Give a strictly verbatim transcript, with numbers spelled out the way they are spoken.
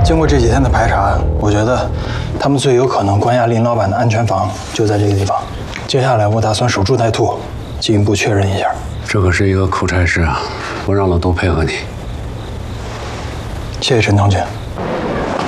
经过这几天的排查，我觉得他们最有可能关押林老板的安全房就在这个地方。接下来我打算守株待兔，进一步确认一下。 这可是一个苦差事啊，我让老杜配合你。 谢谢陈同学。